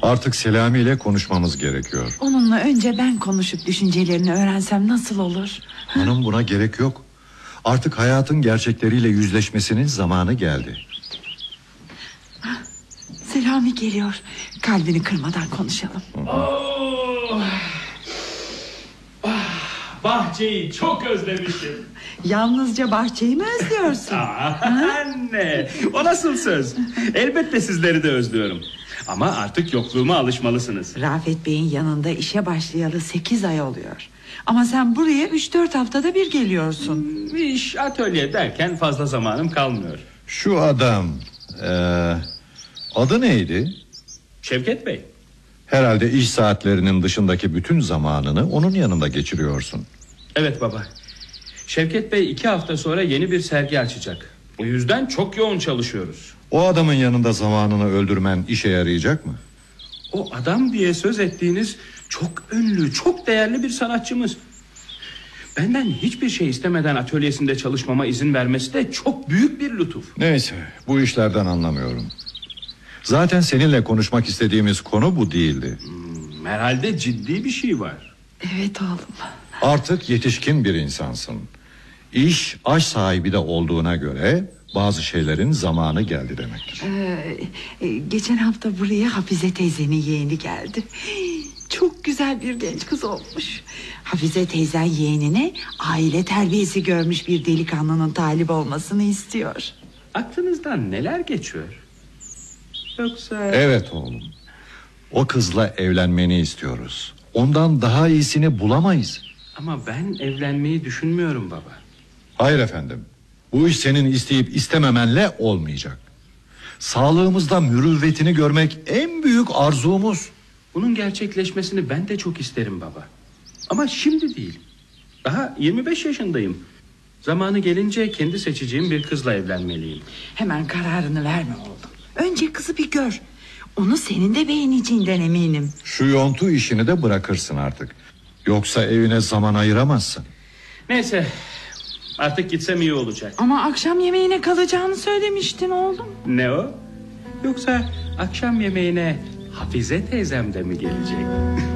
Artık Selami ile konuşmamız gerekiyor. Onunla önce ben konuşup düşüncelerini öğrensem nasıl olur? Hanım, buna gerek yok. Artık hayatın gerçekleriyle yüzleşmesinin zamanı geldi. Selami geliyor. Kalbini kırmadan konuşalım. Bahçeyi çok özlemişim. Yalnızca bahçeyi mi özlüyorsun? Anne, o nasıl söz? Elbette sizleri de özlüyorum. Ama artık yokluğuma alışmalısınız. Rafet Bey'in yanında işe başlayalı 8 ay oluyor. Ama sen buraya 3-4 haftada bir geliyorsun. İş, atölye derken fazla zamanım kalmıyor. Şu adam, adı neydi? Şevket Bey. Herhalde iş saatlerinin dışındaki bütün zamanını onun yanında geçiriyorsun. Evet baba. Şevket Bey 2 hafta sonra yeni bir sergi açacak. Bu yüzden çok yoğun çalışıyoruz. O adamın yanında zamanını öldürmen işe yarayacak mı? O adam diye söz ettiğiniz çok ünlü, çok değerli bir sanatçımız. Benden hiçbir şey istemeden atölyesinde çalışmama izin vermesi de çok büyük bir lütuf. Neyse, bu işlerden anlamıyorum. Zaten seninle konuşmak istediğimiz konu bu değildi. Herhalde ciddi bir şey var. Evet oğlum. Artık yetişkin bir insansın. İş aş sahibi de olduğuna göre bazı şeylerin zamanı geldi demektir. Geçen hafta buraya Hafize teyzenin yeğeni geldi. Çok güzel bir genç kız olmuş. Hafize teyzen yeğenine aile terbiyesi görmüş bir delikanlının talip olmasını istiyor. Aklınızdan neler geçiyor? Yoksa... Evet oğlum. O kızla evlenmeni istiyoruz. Ondan daha iyisini bulamayız. Ama ben evlenmeyi düşünmüyorum baba. Hayır efendim. Bu iş senin isteyip istememenle olmayacak. Sağlığımızda mürüvvetini görmek en büyük arzumuz. Bunun gerçekleşmesini ben de çok isterim baba. Ama şimdi değil. Daha 25 yaşındayım. Zamanı gelince kendi seçeceğim bir kızla evlenmeliyim. Hemen kararını verme oğlum. Önce kızı bir gör. Onu senin de beğeneceğinden eminim. Şu yontu işini de bırakırsın artık. Yoksa evine zaman ayıramazsın. Neyse, artık gitsem iyi olacak. Ama akşam yemeğine kalacağını söylemiştin oğlum. Ne o? Yoksa akşam yemeğine Hafize teyzem de mi gelecek?